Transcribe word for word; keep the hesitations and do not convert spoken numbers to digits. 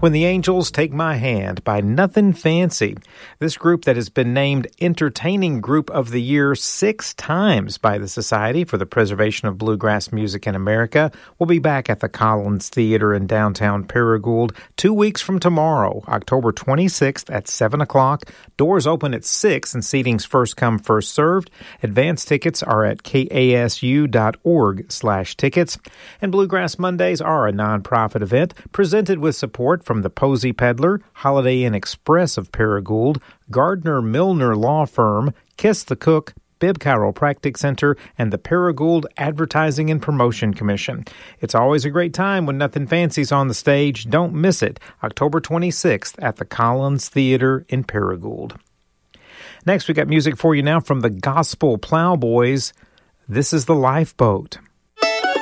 When the Angels Take My Hand by Nothing Fancy. This group that has been named Entertaining Group of the Year six times by the Society for the Preservation of Bluegrass Music in America will be back at the Collins Theater in downtown Paragould two weeks from tomorrow, October twenty-sixth at seven o'clock. Doors open at six and seating's first come, first served. Advance tickets are at kasu.org slash tickets. And Bluegrass Mondays are a nonprofit event presented with support from the Posey Peddler, Holiday Inn Express of Paragould, Gardner Milner Law Firm, Kiss the Cook, Bibb Chiropractic Center, and the Paragould Advertising and Promotion Commission. It's always a great time when Nothing Fancy's on the stage. Don't miss it. October twenty-sixth at the Collins Theater in Paragould. Next, we got music for you now from the Gospel Plowboys. This is The Lifeboat.